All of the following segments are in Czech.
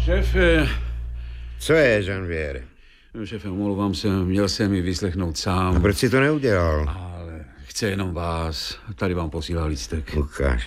Šéfe. Co je, Janvier? Šéfe, omlouvám se, měl jsem ji vyslechnout sám. A proč si to neudělal? Ale chce jenom vás. Tady vám posílá lístek. Ukáž.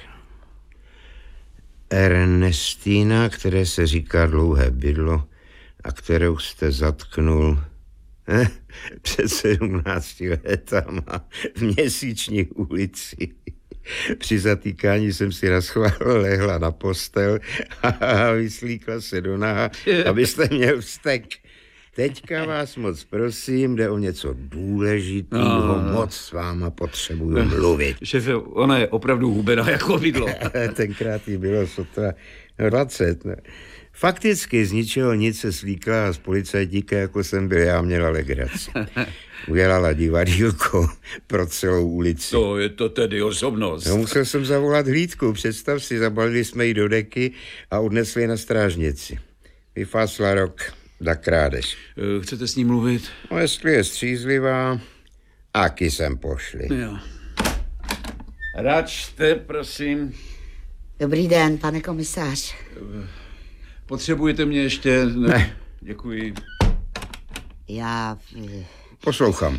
Ernestina, které se říká Dlouhé bydlo a kterou jste zatknul před 17 letama v Měsíční ulici. Při zatýkání jsem si naschvál lehla na postel a vyslíkla se do náha, abyste měl vztek. Teďka vás moc prosím, jde o něco důležitého, moc s váma potřebuju mluvit. Šéfe, ona je opravdu hubená jako bydlo. Tenkrát jí bylo sotva 20. Ne? Fakticky z ničeho nic se slíkla a z policajtíka, jako jsem byl já, měla legraci. Udělala divadýlko pro celou ulici. To je to tedy osobnost. No, musel jsem zavolat hlídku, představ si, zabalili jsme ji do deky a odnesli na strážnici. Vyfásla rok za krádež. Chcete s ní mluvit? No, jestli je střízlivá, aky sem pošli. Jo. Račte, prosím. Dobrý den, pane komisář. Potřebujete mě ještě? Ne. Děkuji. Poslouchám.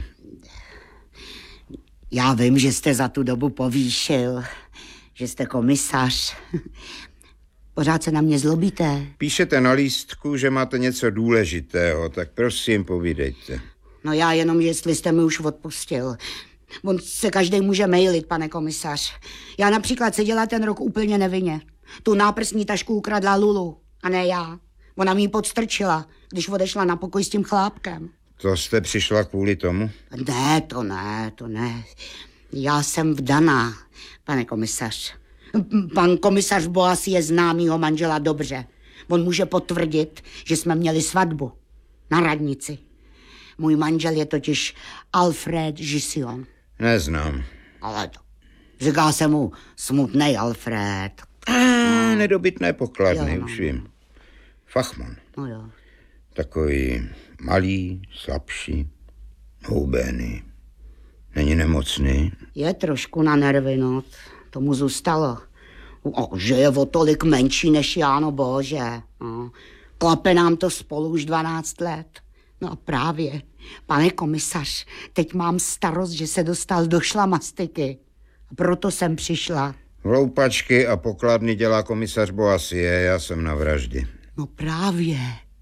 Já vím, že jste za tu dobu povýšil, že jste komisař. Pořád se na mě zlobíte. Píšete na lístku, že máte něco důležitého, tak prosím, povídejte. No já jenom, jestli jste mi už odpustil. On se každý může mailit, pane komisař. Já například seděla ten rok úplně nevinně. Tu náprsní tašku ukradla Lulu, a ne já. Ona mi ji podstrčila, když odešla na pokoj s tím chlápkem. To jste přišla kvůli tomu? Ne, to ne. Já jsem vdaná, pane komisař. Pan komisař Boas je známýho manžela dobře. On může potvrdit, že jsme měli svatbu na radnici. Můj manžel je totiž Alfred Gission. Neznám. Ale to, říká se mu smutnej Alfred. Nedobytné pokladny, Jo, no. už vím. Fachman. No jo. Takový malý, slabší, houbený. Není nemocný. Je trošku na nervy, no. Tomu zůstalo. Že je o tolik menší než já, no bože. No. Klape nám to spolu už 12 let. No a právě, pane komisař, teď mám starost, že se dostal do šlamastiky. A proto jsem přišla. Hloupačky a pokladny dělá komisař Boasie, já jsem na vraždy. No právě.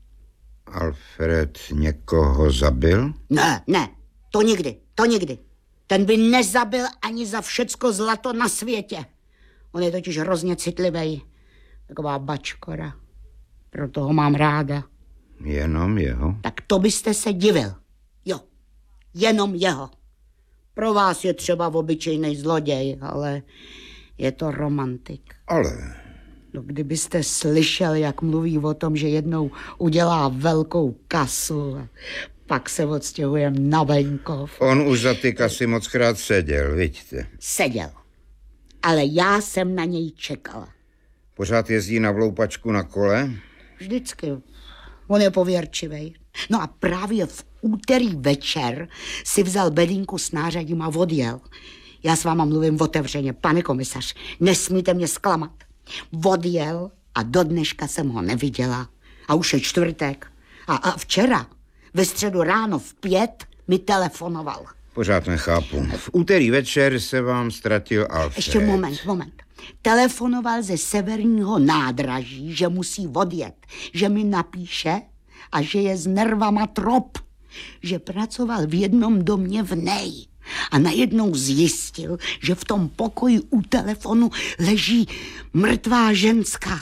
Alfred někoho zabil? Ne, to nikdy. Ten by nezabil ani za všecko zlato na světě. On je totiž hrozně citlivý. Taková bačkora. Proto ho mám ráda. Jenom jeho? Tak to byste se divil. Jo, jenom jeho. Pro vás je třeba obyčejný zloděj, ale je to romantik. Ale... No, kdybyste slyšel, jak mluví o tom, že jednou udělá velkou kasu a pak se odstěhujeme na venkov. On už za ty kasy mockrát seděl, vidíte. Seděl. Ale já jsem na něj čekala. Pořád jezdí na vloupačku na kole? Vždycky. On je pověrčivej. No a právě v úterý večer si vzal bedínku s nářadím a odjel. Já s váma mluvím otevřeně, pane komisař, nesmíte mě zklamat. Odjel a do dneška jsem ho neviděla. A už je čtvrtek. A včera, ve středu ráno v 5 mi telefonoval. Pořád nechápu. V úterý večer se vám ztratil Alfred. Ještě moment. Telefonoval ze severního nádraží, že musí odjet, že mi napíše a že je s nervama trop, že pracoval v jednom domě v Nej. A najednou zjistil, že v tom pokoji u telefonu leží mrtvá ženská.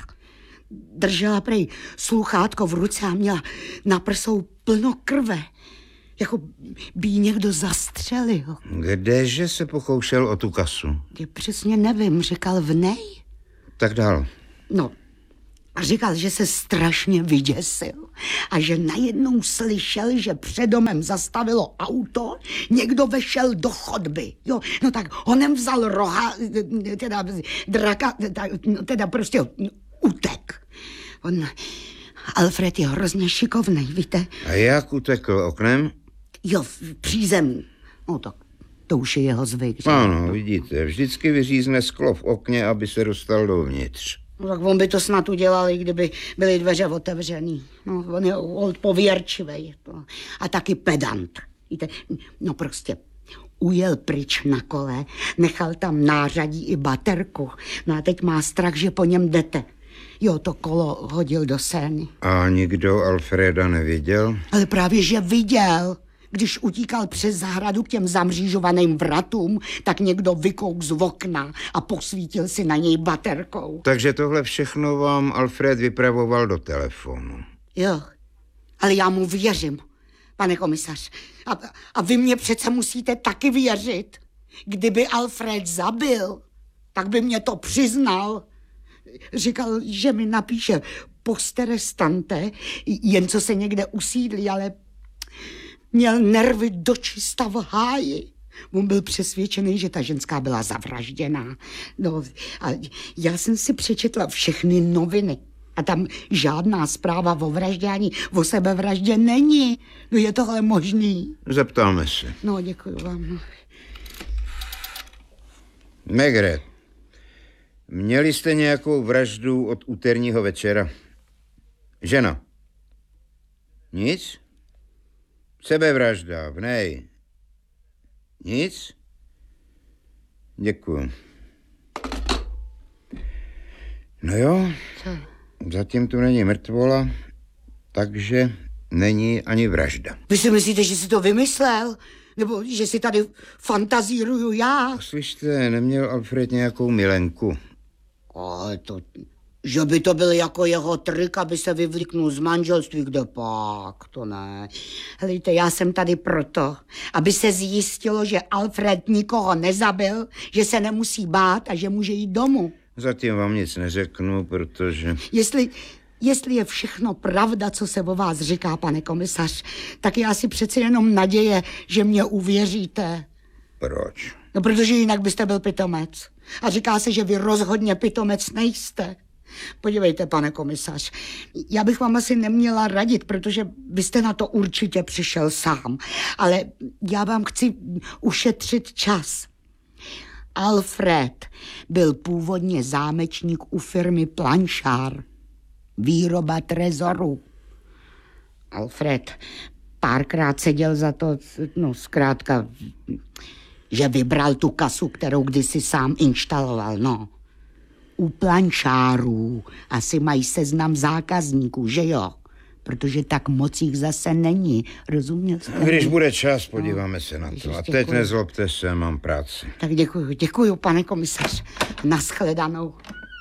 Držela prej sluchátko v ruce a měla na prsou plno krve. Jako by jí někdo zastřelil. Kdeže se pokoušel o tu kasu? Já přesně nevím, říkal v Nej. Tak dál. No, a říkal, že se strašně vyděsil a že najednou slyšel, že před domem zastavilo auto, někdo vešel do chodby. Jo, no tak honem vzal roha, teda draka, teda prostě utek. Alfred je hrozně šikovnej, víte? A jak utekl oknem? Jo, přízemí. No tak to už je jeho zvyk. Že? Ano, vidíte, vždycky vyřízne sklo v okně, aby se dostal dovnitř. No, tak on by to snad udělal, i kdyby byly dveře otevřený. No, on je pověrčivej. A taky pedant. Víte, no prostě ujel pryč na kole, nechal tam nářadí i baterku. No a teď má strach, že po něm jdete. Jo, to kolo hodil do Sény. A nikdo Alfreda neviděl? Ale právě, že viděl. Když utíkal přes zahradu k těm zamřížovaným vratům, tak někdo vykouk z okna a posvítil si na něj baterkou. Takže tohle všechno vám Alfred vypravoval do telefonu. Jo, ale já mu věřím, pane komisař. A vy mě přece musíte taky věřit. Kdyby Alfred zabil, tak by mě to přiznal. Říkal, že mi napíše posterestante, jen co se někde usídlí, ale měl nervy dočista v háji. On byl přesvědčený, že ta ženská byla zavražděná. No, a já jsem si přečetla všechny noviny. A tam žádná zpráva o vraždě ani o sebevraždě není. No je tohle možný? Zeptáme se. No, děkuji vám. Maigret, měli jste nějakou vraždu od úterního večera? Žena? Nic? Sebevražda, vnej. Nic? Děkuju. No jo, Co? zatím tu není mrtvola, takže není ani vražda. Vy si myslíte, že si to vymyslel? Nebo že si tady fantazíruju já? Slyšte, neměl Alfred nějakou milenku? Ale to, že by to byl jako jeho trik, aby se vyvlíknul z manželství, kde pak, to ne. Helejte, já jsem tady proto, aby se zjistilo, že Alfred nikoho nezabil, že se nemusí bát a že může jít domů. Zatím vám nic neřeknu, protože... Jestli je všechno pravda, co se o vás říká, pane komisař, tak já si přece jenom naděje, že mě uvěříte. Proč? No, protože jinak byste byl pitomec. A říká se, že vy rozhodně pitomec nejste. Podívejte, pane komisař, já bych vám asi neměla radit, protože byste na to určitě přišel sám. Ale já vám chci ušetřit čas. Alfred byl původně zámečník u firmy Planchard. Výroba trezorů. Alfred párkrát seděl za to, no zkrátka, že vybral tu kasu, kterou kdysi sám inštaloval, no. U Planchardů asi mají seznam zákazníků, že jo? Protože tak moc jich zase není, rozuměl jste? Když bude čas, podíváme se na to. A teď nezlobte se, mám práci. Tak děkuju, pane komisař. Naschledanou.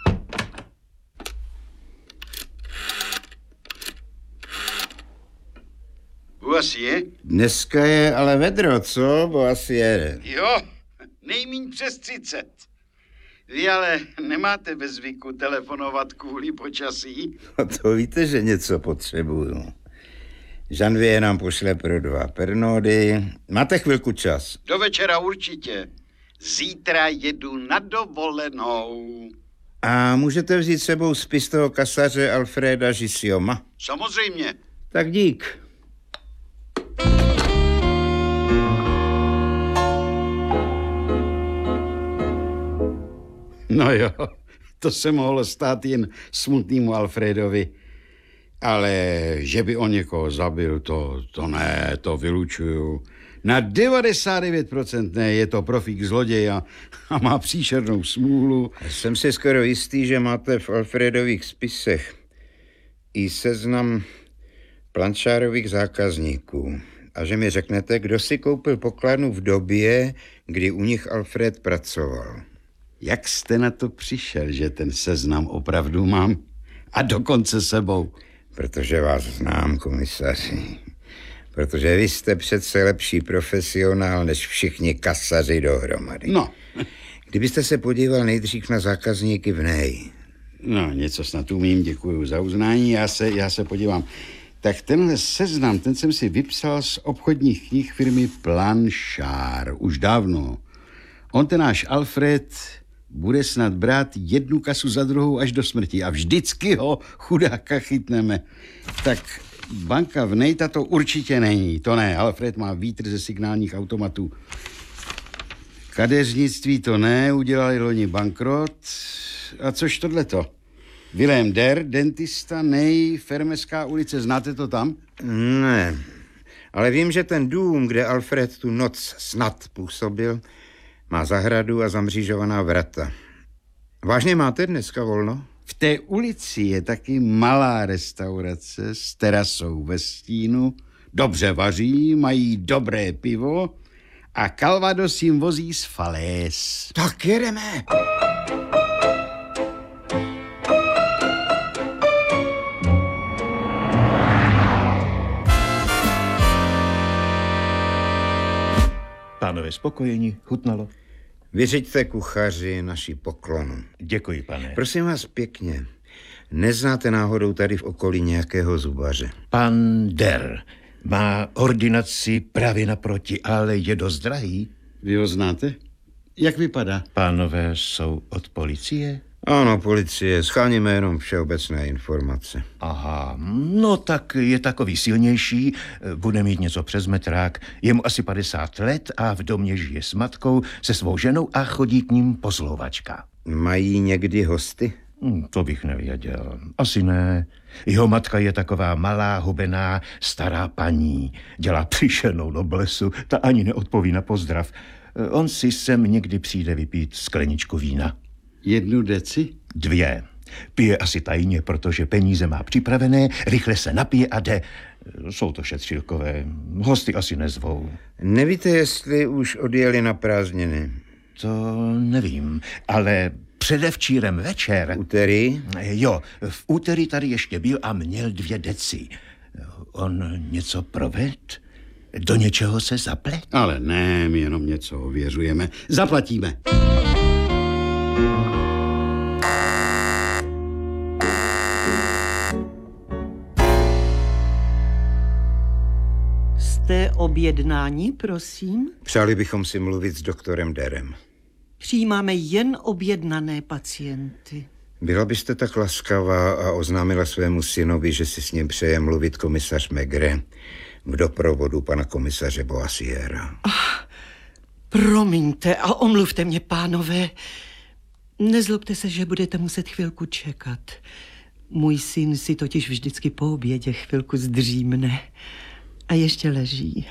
U vás je? Dneska je ale vedro, co? Bo asi jede. Jo, nejmíň přes 30. Vy ale nemáte ve zvyku telefonovat kvůli počasí? No to víte, že něco potřebuju. Janvier nám pošle pro 2 pernody. Máte chvilku čas? Do večera určitě. Zítra jedu na dovolenou. A můžete vzít sebou spis toho kasaře Alfreda Gissioma? Samozřejmě. Tak dík. No jo, to se mohlo stát jen smutnému Alfredovi. Ale že by on někoho zabil, to ne, to vylučuju. Na 99% ne, je to profík zloděj a má příšernou smůlu. Jsem si skoro jistý, že máte v Alfredových spisech i seznam Planchardových zákazníků. A že mi řeknete, kdo si koupil pokladnu v době, kdy u nich Alfred pracoval. Jak jste na to přišel, že ten seznam opravdu mám? A dokonce sebou. Protože vás znám, komisaři. Protože vy jste přece lepší profesionál než všichni kasaři dohromady. No. Kdybyste se podíval nejdřív na zákazníky v NEI. No, něco snad umím, děkuju za uznání, já se podívám. Tak tenhle seznam, ten jsem si vypsal z obchodních knih firmy Planchard, už dávno. On ten náš Alfred bude snad brát jednu kasu za druhou až do smrti a vždycky ho chudáka chytneme. Tak banka v NEI to určitě není, to ne, Alfred má vítr ze signálních automatů. Kadeřnictví to ne, udělali loni bankrot. A což tohleto? Vilém Der, dentista, Fermeská ulice, znáte to tam? Ne, ale vím, že ten dům, kde Alfred tu noc snad působil, má zahradu a zamřížovaná vrata. Vážně máte dneska volno? V té ulici je taky malá restaurace s terasou ve stínu, dobře vaří, mají dobré pivo a Calvados jim vozí z Falés. Tak jedeme. Pánové spokojeni, chutnalo? Vyřiďte kuchaři naši poklonu. Děkuji, pane. Prosím vás pěkně, neznáte náhodou tady v okolí nějakého zubaře? Pan Der má ordinaci právě naproti, ale je dost drahý. Vy ho znáte? Jak vypadá? Pánové jsou od policie? Ano, policie, scháníme jenom všeobecné informace. Aha, no tak je takový silnější, bude mít něco přes metrák, je mu asi 50 let a v domě žije s matkou, se svou ženou a chodí k ním poslouvačka. Mají někdy hosty? To bych nevěděl. Asi ne. Jeho matka je taková malá, hubená, stará paní. Dělá příšernou noblesu, ta ani neodpoví na pozdrav. On si sem někdy přijde vypít skleničku vína. 1 deci? 2. Pije asi tajně, protože peníze má připravené, rychle se napije a jde. Jsou to šetřilkové, hosty asi nezvou. Nevíte, jestli už odjeli na prázdniny? To nevím, ale předevčírem večer... Úterý? Jo, v úterý tady ještě byl a měl 2 deci. On něco proved? Do něčeho se zaplet? Ale ne, my jenom něco ověřujeme. Zaplatíme. Jste objednání, prosím? Přáli bychom si mluvit s doktorem Derem. Přijímáme jen objednané pacienty. Byla byste tak laskavá a oznámila svému synovi, že si s ním přeje mluvit komisař Maigret v doprovodu pana komisaře Boissiera. Promiňte a omluvte mě, pánové. Nezlobte se, že budete muset chvilku čekat. Můj syn si totiž vždycky po obědě chvilku zdřímne a ještě leží.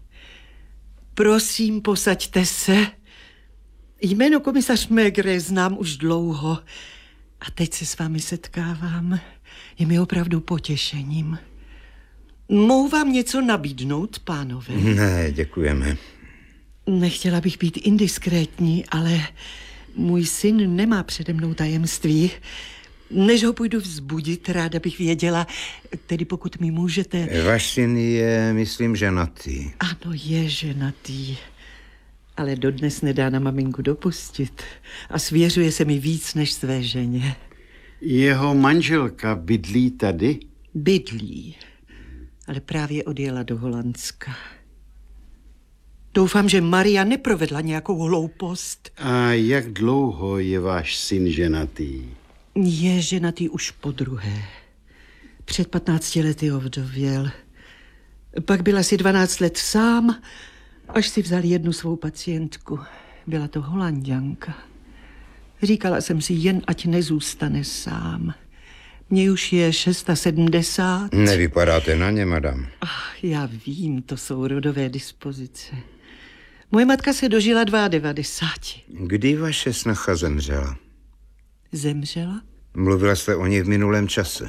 Prosím, posaďte se. Jméno komisař Maigret znám už dlouho a teď se s vámi setkávám. Je mi opravdu potěšením. Mohu vám něco nabídnout, pánové? Ne, děkujeme. Nechtěla bych být indiskrétní, ale můj syn nemá přede mnou tajemství. Než ho půjdu vzbudit, ráda bych věděla, tedy pokud mi můžete... Váš syn je, myslím, ženatý. Ano, je ženatý, ale dodnes nedá na maminku dopustit a svěřuje se mi víc než své ženě. Jeho manželka bydlí tady? Bydlí, ale právě odjela do Holandska. Doufám, že Maria neprovedla nějakou hloupost. A jak dlouho je váš syn ženatý? Je ženatý už podruhé. Před 15 lety ovdověl. Pak byl asi 12 let sám, až si vzal jednu svou pacientku. Byla to Holanďanka. Říkala jsem si, jen ať nezůstane sám. Mně už je 670. Nevypadáte na ně, madam. Já vím, to jsou rodové dispozice. Moje matka se dožila 92. Kdy vaše snacha zemřela? Zemřela? Mluvila jste o ní v minulém čase.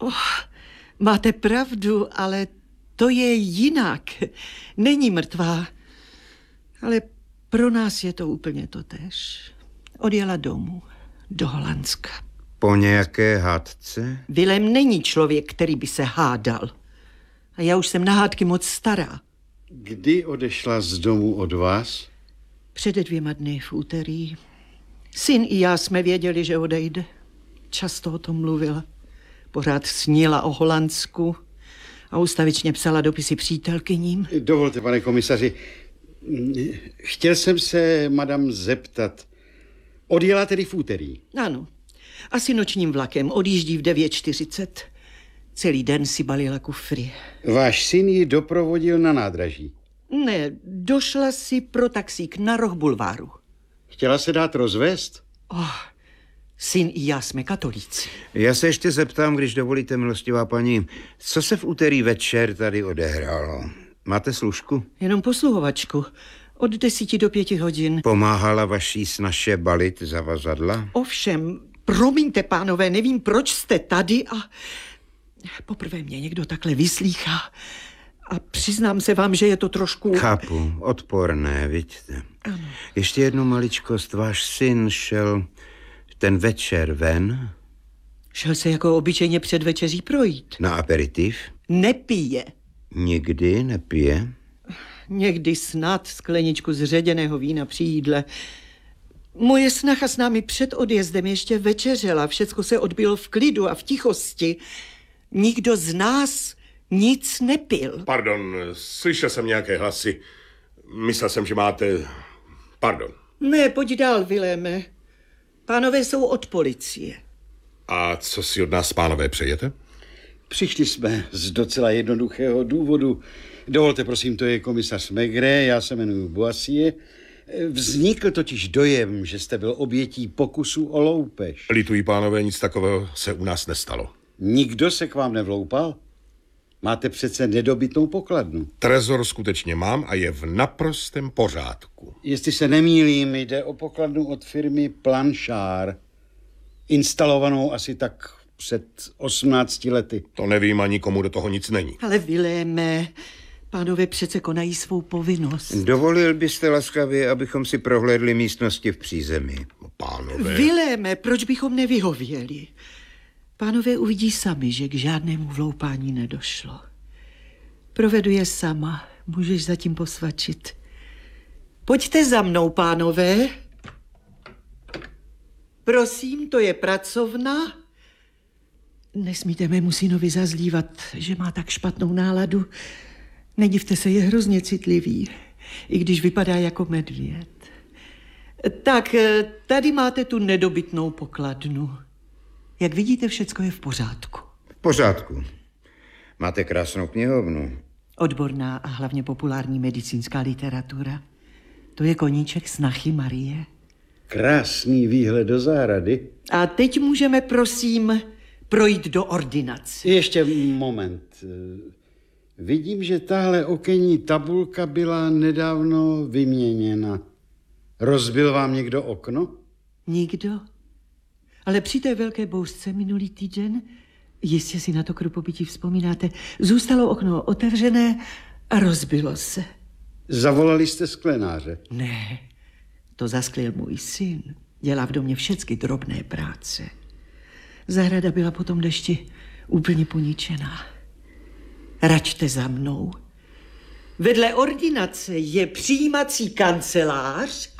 Máte pravdu, ale to je jinak. Není mrtvá. Ale pro nás je to úplně totéž. Odjela domů, do Holandska. Po nějaké hádce? Vilém není člověk, který by se hádal. A já už jsem na hádky moc stará. Kdy odešla z domu od vás? Před 2 dny v úterý. Syn i já jsme věděli, že odejde. Často o tom mluvila. Pořád snila o Holandsku a ustavičně psala dopisy přítelkyním. Dovolte, pane komisaři, chtěl jsem se madam zeptat. Odjela tedy v úterý? Ano, asi nočním vlakem. Odjíždí v 9:40. Celý den si balila kufry. Váš syn ji doprovodil na nádraží? Ne, došla si pro taxík na roh bulváru. Chtěla se dát rozvést? Syn i já jsme katolíci. Já se ještě zeptám, když dovolíte, milostivá paní, co se v úterý večer tady odehrálo? Máte služku? Jenom posluhovačku. Od 10 do 5 hodin. Pomáhala vaší snaše balit zavazadla? Ovšem, promiňte, pánové, nevím, proč jste tady a poprvé mě někdo takhle vyslýchá. A přiznám se vám, že je to trošku... Chápu, odporné, vidíte. Ano. Ještě jednu maličkost, váš syn šel ten večer ven? Šel se jako obyčejně před večeří projít. Na aperitiv? Nepije. Nikdy nepije? Někdy snad skleničku zředěného vína při jídle. Moje snacha s námi před odjezdem ještě večeřela. Všecko se odbylo v klidu a v tichosti. Nikdo z nás nic nepil. Pardon, slyšel jsem nějaké hlasy. Myslel jsem, že máte... Pardon. Ne, pojď dál, Viléme. Pánové jsou od policie. A co si od nás, pánové, přejete? Přišli jsme z docela jednoduchého důvodu. Dovolte, prosím, to je komisař Maigret, já se jmenuji Boissier. Vznikl totiž dojem, že jste byl obětí pokusu o loupež. Lituji, pánové, nic takového se u nás nestalo. Nikdo se k vám nevloupal? Máte přece nedobytnou pokladnu. Trezor skutečně mám a je v naprostém pořádku. Jestli se nemýlím, jde o pokladnu od firmy Planchard, instalovanou asi tak před 18 lety. To nevím, ani komu do toho nic není. Ale Viléme, pánové přece konají svou povinnost. Dovolil byste laskavě, abychom si prohlédli místnosti v přízemí? Pánové... Viléme, proč bychom nevyhověli? Pánové uvidí sami, že k žádnému vloupání nedošlo. Provedu je sama, můžeš zatím posvačit. Pojďte za mnou, pánové. Prosím, to je pracovna. Nesmíte mému synovi zazlívat, že má tak špatnou náladu. Nedivte se, je hrozně citlivý, i když vypadá jako medvěd. Tak, tady máte tu nedobytnou pokladnu. Jak vidíte, všecko je v pořádku. V pořádku. Máte krásnou knihovnu. Odborná a hlavně populární medicínská literatura. To je koníček snachy Marie. Krásný výhled do zahrady. A teď můžeme, prosím, projít do ordinace. Ještě moment. Vidím, že tahle okenní tabulka byla nedávno vyměněna. Rozbil vám někdo okno? Nikdo? Ale při té velké bouřce minulý týden, jistě si na to krupobytí vzpomínáte, zůstalo okno otevřené a rozbilo se. Zavolali jste sklenáře? Ne, to zasklil můj syn. Dělá v domě všechny drobné práce. Zahrada byla po tom dešti úplně poničená. Račte za mnou. Vedle ordinace je přijímací kancelář.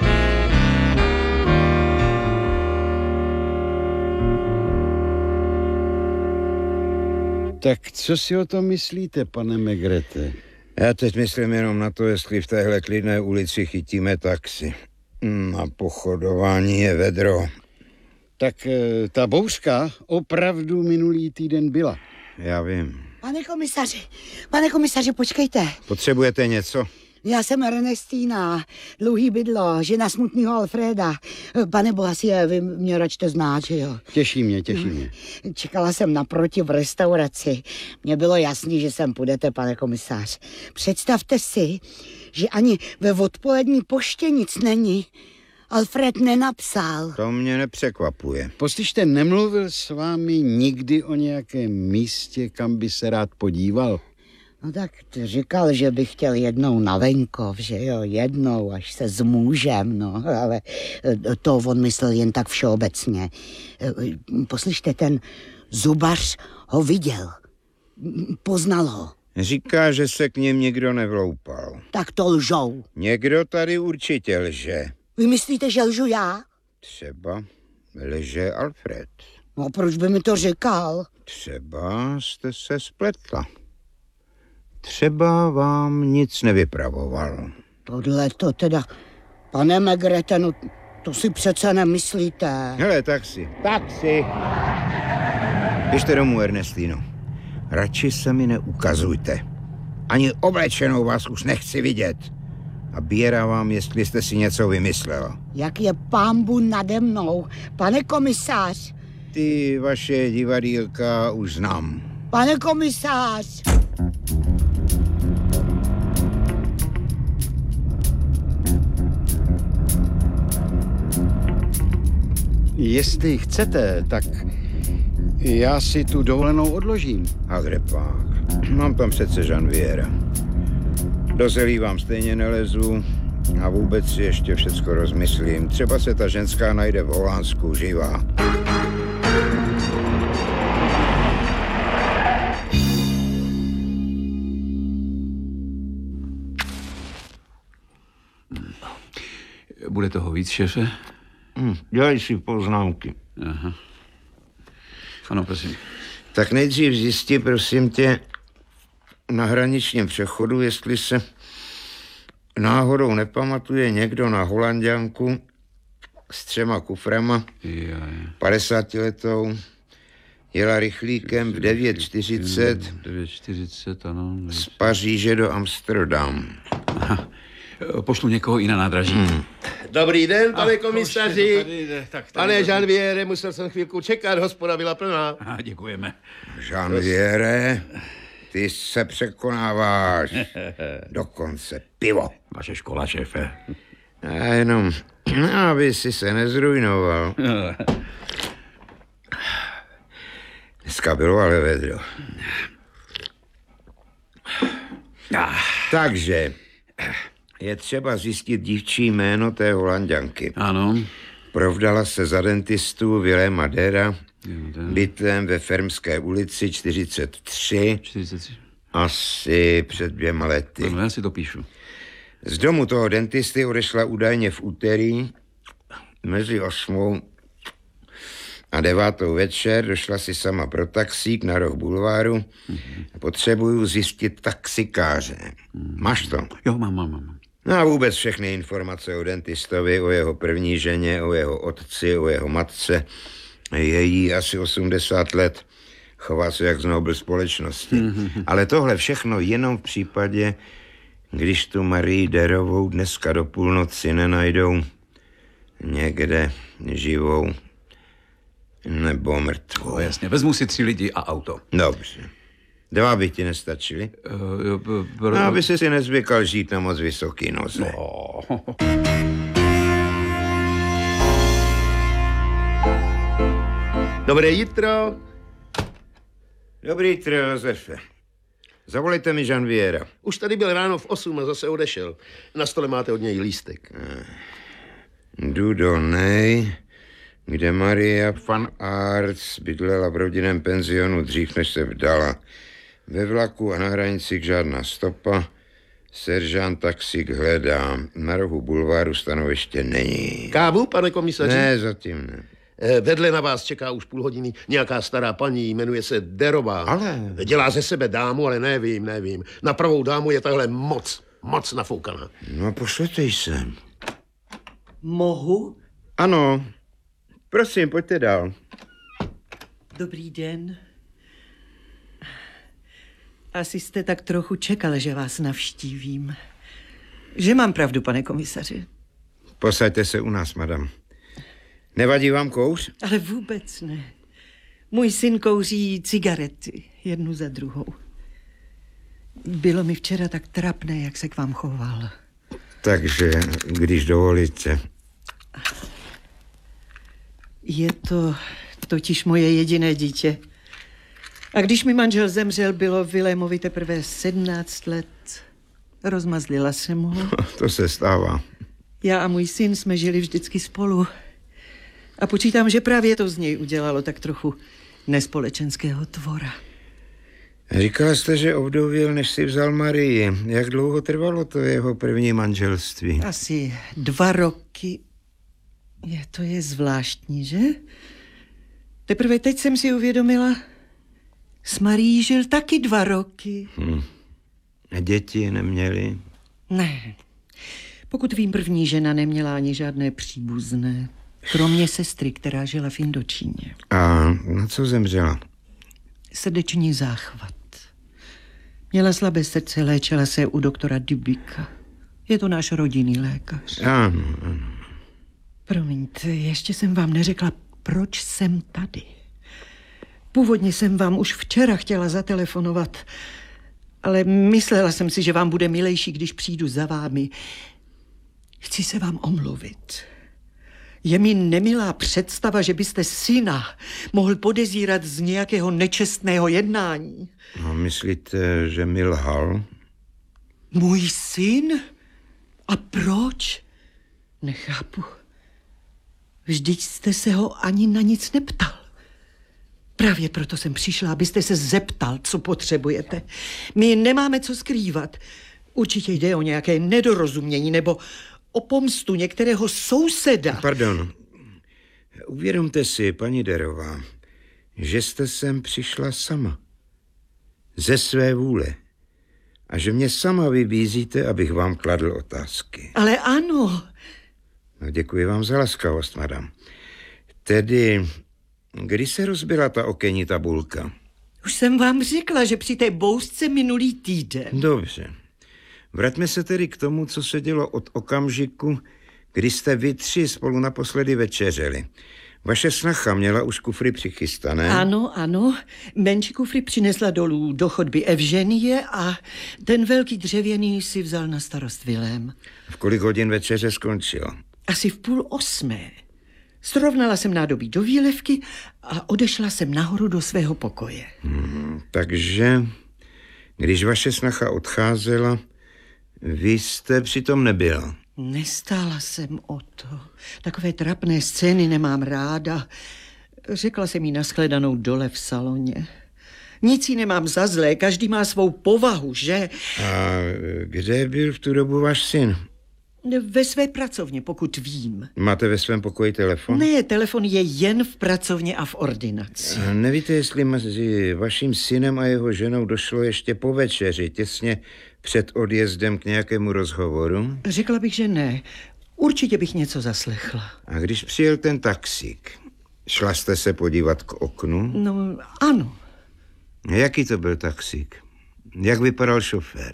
Tak co si o tom myslíte, pane Maigrete? Já teď myslím jenom na to, jestli v téhle klidné ulici chytíme taxi. Na pochodování je vedro. Tak ta bouřka opravdu minulý týden byla. Já vím. Pane komisaři, počkejte. Potřebujete něco? Já jsem Ernestína, dlouhý bydlo, žena smutného Alfreda. Pane Boissier, vy mě račte znát, že jo? Těší mě. Čekala jsem naproti v restauraci. Mně bylo jasný, že sem půjdete, pane komisář. Představte si, že ani ve odpolední poště nic není. Alfred nenapsal. To mě nepřekvapuje. Poslyšte, nemluvil s vámi nikdy o nějakém místě, kam by se rád podíval? No tak říkal, že by chtěl jednou na venkov, že jo, jednou, až se zmůžem, no, ale to on myslel jen tak všeobecně. Poslyšte, ten zubař ho viděl, poznal ho. Říká, že se k něm nikdo nevloupal. Tak to lžou. Někdo tady určitě lže. Vy myslíte, že lžu já? Třeba lže Alfred. No, proč by mi to říkal? Třeba jste se spletla. Třeba vám nic nevypravoval. Tohle to teda, pane Maigrete, no to si přece nemyslíte. Hele, taxi. Běžte domů, Ernestino. Radši se mi neukazujte. Ani oblečenou vás už nechci vidět. a běrávám, jestli jste si něco vymyslela. Jak je pánbu nade mnou, pane komisář. Ty vaše divadýlka už znám. Pane komisář. Jestli chcete, tak já si tu dovolenou odložím. A kdepák. Mám tam přece žanviera. Do zelí vám stejně nelezu a vůbec si ještě všecko rozmyslím. Třeba se ta ženská najde v Holandsku živá. Bude toho víc, šéfe? Dělej si poznámky. Aha. Ano, prosím. Tak nejdřív zjistí, prosím tě, na hraničním přechodu, jestli se náhodou nepamatuje někdo na Holanďanku s 3 kuframa, 50letou, jela rychlíkem v 9:40 9:40, ano. z Paříže do Amsterdamu. Aha. Pošlu někoho i na nádraží. Dobrý den, pane komisaři. Tak Pane Janviere, musel jsem chvilku čekat, hospoda byla plná. Aha, děkujeme. Janviere, ty se překonáváš. Dokonce pivo. Vaše škola, šéfe. A jenom, aby si se nezrujnoval. Dneska bylo ale vedro. Takže je třeba zjistit dívčí jméno té Holanďanky. Ano. Provdala se za dentistu Viléma Dera bytem ve Fermské ulici 43. 43. Asi před 2 lety. No, já si to píšu. Z domu toho dentisty odešla údajně v úterý mezi 8 a 9 večer. Došla si sama pro taxík na roh bulváru. Potřebuju zjistit taxikáře. Máš to? Jo, mám. No a vůbec všechny informace o dentistovi, o jeho první ženě, o jeho otci, o jeho matce. Je jí asi 80 let. Chová se jak z Nobel společnosti. Ale tohle všechno jenom v případě, když tu Marii Derovou dneska do půlnoci nenajdou někde živou nebo mrtvou. No, jasně, vezmu si 3 lidi a auto. Dobře. 2 by ti nestačili? No, aby si nezvykal žít na moc vysoký noze. Dobré jitro. Dobrý jitro, Josefe. Zavolejte mi Janviera. Už tady byl ráno v 8 a zase odešel. Na stole máte od něj lístek. Jdu do Nej, kde Maria van Arts bydlela v rodinném penzionu dřív, než se vdala. Ve vlaku a na hranicích žádná stopa. Seržant taxík hledá. Na rohu bulváru stanoviště není. Kávu, pane komisaři? Ne, zatím ne. Vedle na vás čeká už půl hodiny nějaká stará paní, jmenuje se Derová. Ale... Dělá ze sebe dámu, ale nevím. Na pravou dámu je tahle moc nafoukaná. No, pošlete ji sem. Mohu? Ano. Prosím, pojďte dál. Dobrý den. Asi jste tak trochu čekal, že vás navštívím. Že mám pravdu, pane komisaři. Posaďte se u nás, madam. Nevadí vám kouř? Ale vůbec ne. Můj syn kouří cigarety, jednu za druhou. Bylo mi včera tak trapné, jak se k vám choval. Takže, když dovolíte. Je to totiž moje jediné dítě. A když mi manžel zemřel, bylo Vilémovi teprve 17 let. Rozmazlila jsem ho. To se stává. Já a můj syn jsme žili vždycky spolu. A počítám, že právě to z něj udělalo tak trochu nespolečenského tvora. Říkala jste, že ovdověl, než si vzal Marii. Jak dlouho trvalo to jeho první manželství? Asi 2 roky. To je zvláštní, že? Teprve teď jsem si uvědomila, s Marií žil taky 2 roky. A děti neměli? Ne. Pokud vím, první žena neměla ani žádné příbuzné. Kromě sestry, která žila v Indočíně. A na co zemřela? Srdeční záchvat. Měla slabé srdce, léčila se u doktora Dubika. Je to náš rodinný lékař. Ano. Promiňte, ještě jsem vám neřekla, proč jsem tady. Původně jsem vám už včera chtěla zatelefonovat, ale myslela jsem si, že vám bude milejší, když přijdu za vámi. Chci se vám omluvit. Je mi nemilá představa, že byste syna mohl podezírat z nějakého nečestného jednání. No, myslíte, že mi lhal? Můj syn? A proč? Nechápu. Vždyť jste se ho ani na nic neptal. Právě proto jsem přišla, abyste se zeptal, co potřebujete. My nemáme co skrývat. Určitě jde o nějaké nedorozumění nebo o pomstu některého souseda. Pardon. Uvědomte si, paní Derová, že jste sem přišla sama. Ze své vůle. A že mě sama vybízíte, abych vám kladl otázky. Ale ano. No, děkuji vám za laskavost, madam. Tedy, kdy se rozbila ta okenní tabulka? Už jsem vám řekla, že při té bouřce minulý týden. Dobře. Vraťme se tedy k tomu, co se dělo od okamžiku, kdy jste vy tři spolu naposledy večeřeli. Vaše snacha měla už kufry přichystané. Ano. Menší kufry přinesla dolů do chodby Evženie a ten velký dřevěný si vzal na starost Vilém. V kolik hodin večeře skončila? Asi v 7:30. Srovnala jsem nádobí do výlevky a odešla jsem nahoru do svého pokoje. Takže, když vaše snacha odcházela, vy jste přitom nebyla. Nestála jsem o to. Takové trapné scény nemám ráda. Řekla jsem jí nashledanou dole v saloně. Nic jí nemám za zlé, každý má svou povahu, že? A kde byl v tu dobu váš syn? Ve své pracovně, pokud vím. Máte ve svém pokoji telefon? Ne, telefon je jen v pracovně a v ordinaci. A nevíte, jestli mezi vaším synem a jeho ženou došlo ještě po večeři, těsně před odjezdem k nějakému rozhovoru? Řekla bych, že ne. Určitě bych něco zaslechla. A když přijel ten taxík, šla jste se podívat k oknu? No, ano. Jaký to byl taxík? Jak vypadal šofér?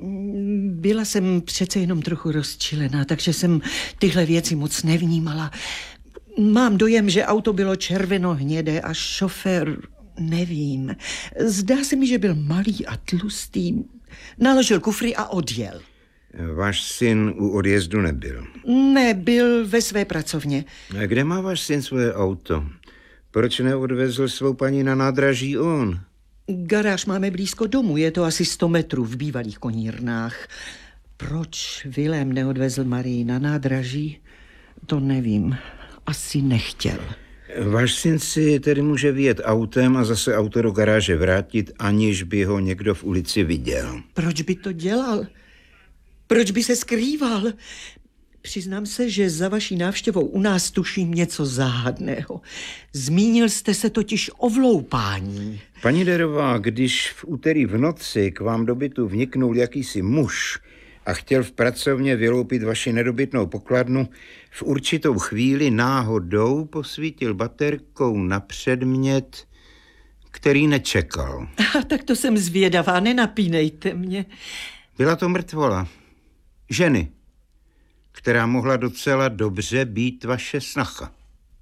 Byla jsem přece jenom trochu rozčilená, takže jsem tyhle věci moc nevnímala. Mám dojem, že auto bylo červeno-hnědé a šofér, nevím. Zdá se mi, že byl malý a tlustý. Naložil kufry a odjel. Váš syn u odjezdu nebyl? Ne, byl ve své pracovně. A kde má váš syn svoje auto? Proč neodvezl svou paní na nádraží on? Garáž máme blízko domu, je to asi 100 metrů v bývalých konírnách. Proč Vilém neodvezl Marii na nádraží, to nevím. Asi nechtěl. Váš syn si tedy může vyjet autem a zase auto do garáže vrátit, aniž by ho někdo v ulici viděl. Proč by to dělal? Proč by se skrýval? Přiznám se, že za vaší návštěvou u nás tuším něco záhadného. Zmínil jste se totiž o vloupání. Paní Derová, když v úterý v noci k vám do bytu vniknul jakýsi muž a chtěl v pracovně vyloupit vaši nedobytnou pokladnu, v určitou chvíli náhodou posvítil baterkou na předmět, který nečekal. Tak to jsem zvědavá, nenapínejte mě. Byla to mrtvola. Ženy, která mohla docela dobře být vaše snacha.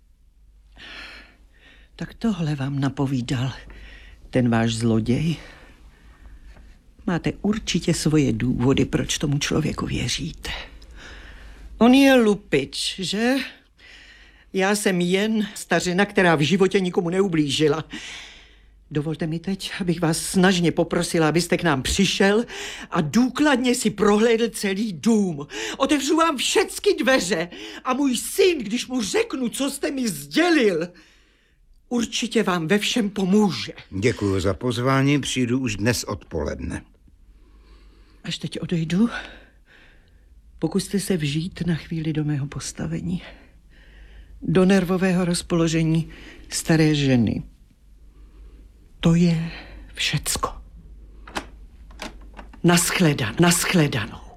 Tak tohle vám napovídal ten váš zloděj. Máte určitě svoje důvody, proč tomu člověku věříte. On je lupič, že? Já jsem jen stařena, která v životě nikomu neublížila. Dovolte mi teď, abych vás snažně poprosila, abyste k nám přišel a důkladně si prohlédl celý dům. Otevřu vám všechny dveře a můj syn, když mu řeknu, co jste mi sdělil, určitě vám ve všem pomůže. Děkuji za pozvání, přijdu už dnes odpoledne. Až teď odejdu, pokuste se vžít na chvíli do mého postavení. Do nervového rozpoložení staré ženy. To je všecko. Naschledanou.